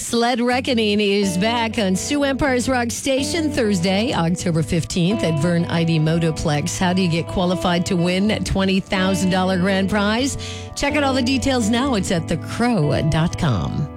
Sled Reckoning is back on Sioux Empire's Rock Station Thursday, October 15th at Vern ID Motoplex. How do you get qualified to win that $20,000 grand prize? Check out all the details now. It's at thecrow.com.